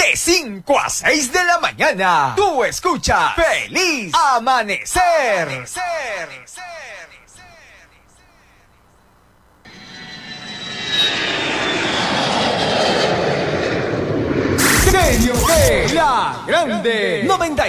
De 5 a 6 de la mañana, tú escuchas Feliz Amanecer. Serio de la Grande 90.